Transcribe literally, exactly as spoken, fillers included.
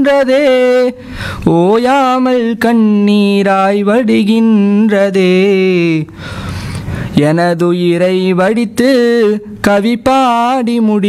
வடிகின்றதே, ஓயாமல் கண்ணீராய் வடிகின்றதே. எனதுயிரை வடித்து கவி பாடி முடி